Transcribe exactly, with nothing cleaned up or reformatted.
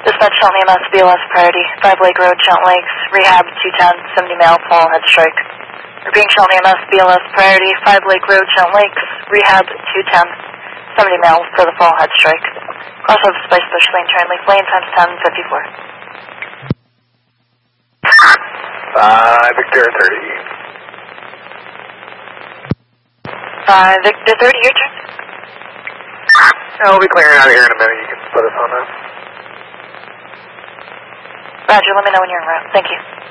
Dispatch Shelton E M S, B L S priority, five Lake Road, Shelton Lakes, rehab two ten, seventy male, fall head strike. Repeating Shelton E M S, B L S priority, five Lake Road, Shelton Lakes, rehab two ten, seventy male for the fall head strike. Crossover Spice Bush Lane, turn leaf lane, times ten fifty-four. five Victor thirty. five Victor thirty, your turn. I'll be clearing out of here in a minute. You can put us on that. Roger, let me know when you're en route. Thank you.